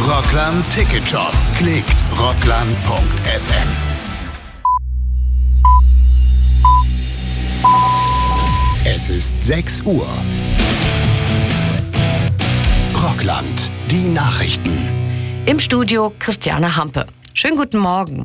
Rockland Ticketshop. Klickt rockland.fm. Es ist 6 Uhr. Rockland, die Nachrichten. Im Studio Christiane Hampe. Schönen guten Morgen.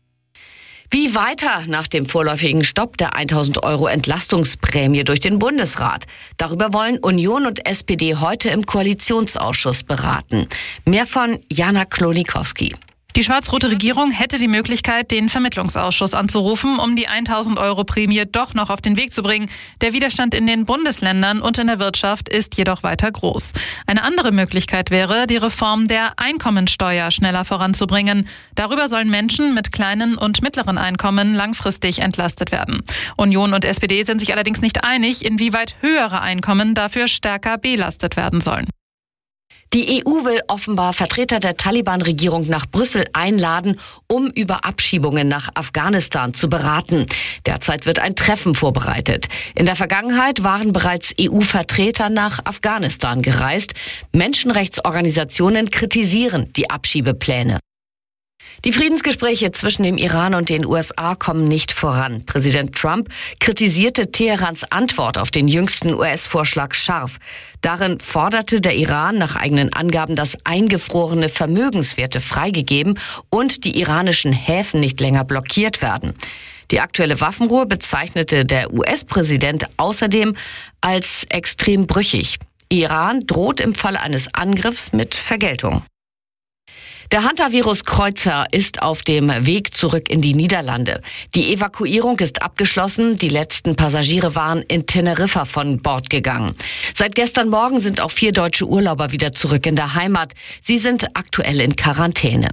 Wie weiter nach dem vorläufigen Stopp der 1.000 € Entlastungsprämie durch den Bundesrat? Darüber wollen Union und SPD heute im Koalitionsausschuss beraten. Mehr von Jana Klonikowski. Die schwarz-rote Regierung hätte die Möglichkeit, den Vermittlungsausschuss anzurufen, um die 1.000 € Prämie doch noch auf den Weg zu bringen. Der Widerstand in den Bundesländern und in der Wirtschaft ist jedoch weiter groß. Eine andere Möglichkeit wäre, die Reform der Einkommensteuer schneller voranzubringen. Darüber sollen Menschen mit kleinen und mittleren Einkommen langfristig entlastet werden. Union und SPD sind sich allerdings nicht einig, inwieweit höhere Einkommen dafür stärker belastet werden sollen. Die EU will offenbar Vertreter der Taliban-Regierung nach Brüssel einladen, um über Abschiebungen nach Afghanistan zu beraten. Derzeit wird ein Treffen vorbereitet. In der Vergangenheit waren bereits EU-Vertreter nach Afghanistan gereist. Menschenrechtsorganisationen kritisieren die Abschiebepläne. Die Friedensgespräche zwischen dem Iran und den USA kommen nicht voran. Präsident Trump kritisierte Teherans Antwort auf den jüngsten US-Vorschlag scharf. Darin forderte der Iran nach eigenen Angaben, dass eingefrorene Vermögenswerte freigegeben und die iranischen Häfen nicht länger blockiert werden. Die aktuelle Waffenruhe bezeichnete der US-Präsident außerdem als extrem brüchig. Iran droht im Falle eines Angriffs mit Vergeltung. Der Hantavirus-Kreuzer ist auf dem Weg zurück in die Niederlande. Die Evakuierung ist abgeschlossen. Die letzten Passagiere waren in Teneriffa von Bord gegangen. Seit gestern Morgen sind auch 4 deutsche Urlauber wieder zurück in der Heimat. Sie sind aktuell in Quarantäne.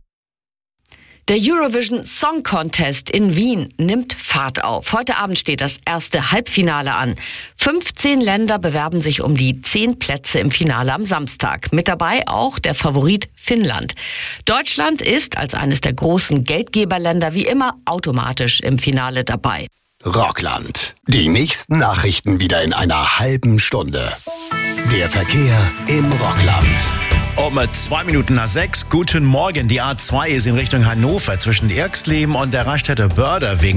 Der Eurovision Song Contest in Wien nimmt Fahrt auf. Heute Abend steht das erste Halbfinale an. 15 Länder bewerben sich um die 10 Plätze im Finale am Samstag. Mit dabei auch der Favorit Finnland. Deutschland ist als eines der großen Geldgeberländer wie immer automatisch im Finale dabei. Rockland. Die nächsten Nachrichten wieder in einer halben Stunde. Der Verkehr im Rockland. Um 2 Minuten nach 6. Guten Morgen. Die A2 ist in Richtung Hannover zwischen Irxleben und der Raststätte Börder wegen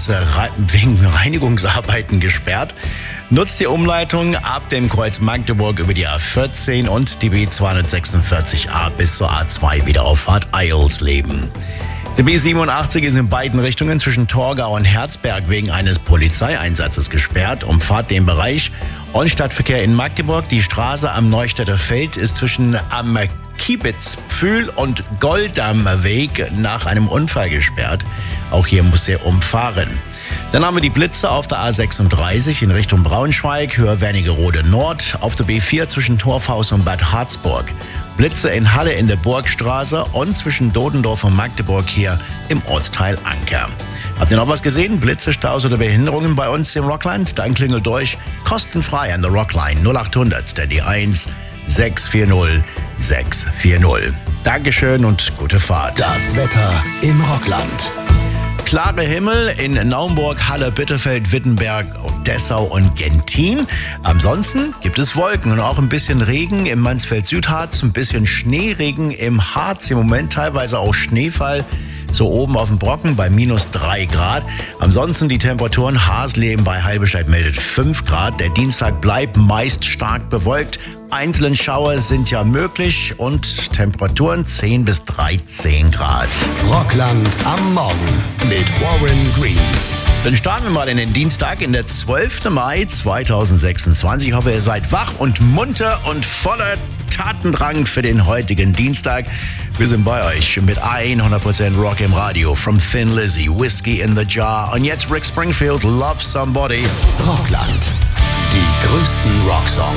Reinigungsarbeiten gesperrt. Nutzt die Umleitung ab dem Kreuz Magdeburg über die A14 und die B246a bis zur A2 Wiederauffahrt Eilsleben. Der B87 ist in beiden Richtungen zwischen Torgau und Herzberg wegen eines Polizeieinsatzes gesperrt. Umfahrt den Bereich und Stadtverkehr in Magdeburg. Die Straße am Neustädter Feld ist zwischen am Kiebitzpfühl und Goldammweg nach einem Unfall gesperrt. Auch hier muss er umfahren. Dann haben wir die Blitze auf der A36 in Richtung Braunschweig, Höhe Wernigerode Nord, auf der B4 zwischen Torfhaus und Bad Harzburg. Blitze in Halle in der Burgstraße und zwischen Dodendorf und Magdeburg hier im Ortsteil Anker. Habt ihr noch was gesehen? Blitze, Staus oder Behinderungen bei uns im Rockland? Dann klingelt durch kostenfrei an der Rockline 0800 der die 1 640 640. Dankeschön und gute Fahrt. Das Wetter im Rockland. Klare Himmel in Naumburg, Halle, Bitterfeld, Wittenberg, Dessau und Gentin. Ansonsten gibt es Wolken und auch ein bisschen Regen im Mansfeld-Südharz, ein bisschen Schneeregen im Harz, im Moment teilweise auch Schneefall. So oben auf dem Brocken bei -3 Grad. Ansonsten die Temperaturen, Hasleben bei Halberstadt meldet 5 Grad. Der Dienstag bleibt meist stark bewölkt. Einzelne Schauer sind ja möglich und Temperaturen 10 bis 13 Grad. Rockland am Morgen mit Warren Green. Dann starten wir mal in den Dienstag, in der 12. Mai 2026. Ich hoffe, ihr seid wach und munter und voller Tatendrang für den heutigen Dienstag. Wir sind bei euch mit 100% Rock im Radio. From Thin Lizzy, Whiskey in the Jar. Und jetzt Rick Springfield, Love Somebody. Rockland. Die größten Rocksongs.